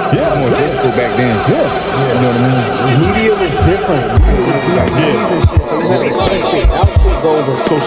It was more difficult back then. Yeah. You know what I mean? Media was different. Media was DVDs and shit, so they had to cut shit. Now shit go over social